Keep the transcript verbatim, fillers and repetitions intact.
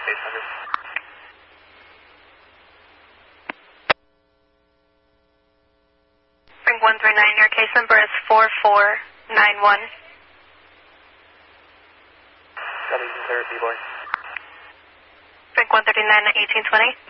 eight hundred. Bring one three nine, your case number is four four nine one. Copy, you can clear it, B-boy. Bring one thirty-nine, eighteen twenty.